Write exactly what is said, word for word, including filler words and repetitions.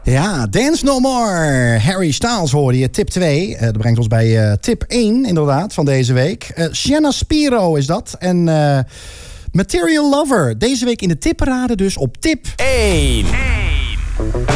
Ja, Dance No More. Harry Styles hoorde je, tip twee. Uh, dat brengt ons bij uh, tip één, inderdaad, van deze week. Uh, Sienna Spiro is dat. En uh, Material Lover. Deze week in de tipparade dus op tip één.